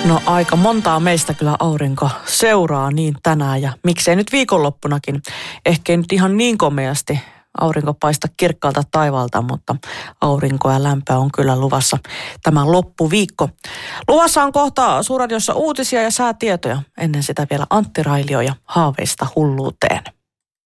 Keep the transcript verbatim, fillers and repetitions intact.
No aika montaa meistä kyllä aurinko seuraa niin tänään ja miksei nyt viikonloppunakin. Ehkä ei nyt ihan niin komeasti aurinko paista kirkkaalta taivaalta, mutta aurinko ja lämpöä on kyllä luvassa tämä loppuviikko. Luvassa on kohta Suurradiossa uutisia ja säätietoja. Ennen sitä vielä Antti Railio ja haaveista hulluuteen.